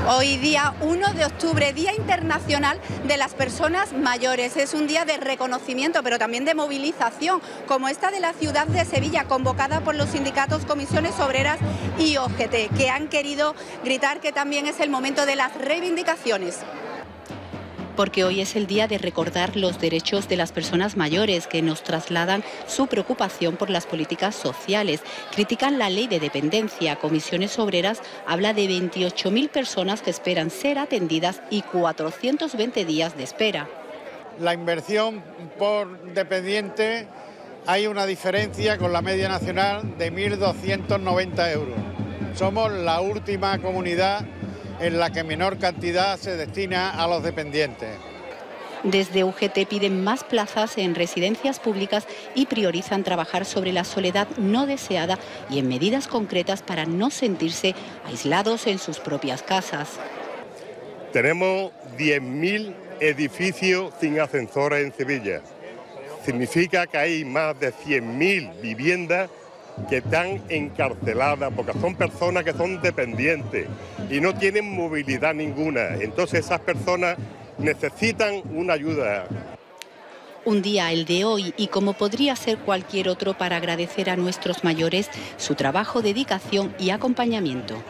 Hoy día 1 de octubre, Día Internacional de las Personas Mayores. Es un día de reconocimiento, pero también de movilización, como esta de la ciudad de Sevilla, convocada por los sindicatos, comisiones obreras y OGT, que han querido gritar que también es el momento de las reivindicaciones. Porque hoy es el día de recordar los derechos de las personas mayores, que nos trasladan su preocupación por las políticas sociales. Critican la ley de dependencia. Comisiones Obreras habla de 28.000 personas que esperan ser atendidas y 420 días de espera. La inversión por dependiente, hay una diferencia con la media nacional de 1.290 euros. Somos la última comunidad en la que menor cantidad se destina a los dependientes. Desde UGT piden más plazas en residencias públicas y priorizan trabajar sobre la soledad no deseada y en medidas concretas para no sentirse aislados en sus propias casas. Tenemos 10.000 edificios sin ascensores en Sevilla. Significa que hay más de 100.000 viviendas que están encarceladas porque son personas que son dependientes y no tienen movilidad ninguna. Entonces esas personas necesitan una ayuda. Un día, el de hoy, y como podría ser cualquier otro, para agradecer a nuestros mayores su trabajo, dedicación y acompañamiento.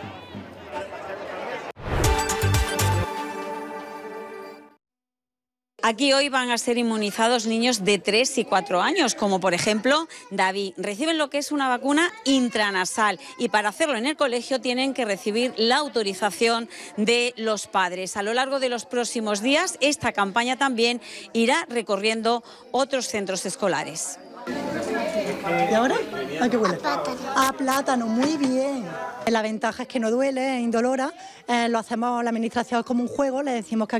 Aquí hoy van a ser inmunizados niños de 3 y 4 años, como por ejemplo David. Reciben lo que es una vacuna intranasal y para hacerlo en el colegio tienen que recibir la autorización de los padres. A lo largo de los próximos días, esta campaña también irá recorriendo otros centros escolares. ¿Y ahora? ¿A qué huele? A plátano, muy bien. La ventaja es que no duele, es indolora. Lo hacemos la administración como un juego, le decimos que